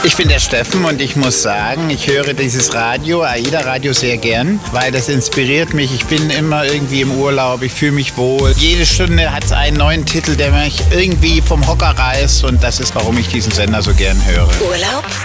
Ich bin der Steffen und ich muss sagen, ich höre dieses Radio, AIDA-Radio, sehr gern, weil das inspiriert mich. Ich bin immer irgendwie im Urlaub, ich fühle mich wohl. Jede Stunde hat es einen neuen Titel, der mich irgendwie vom Hocker reißt und das ist, warum ich diesen Sender so gern höre. Urlaub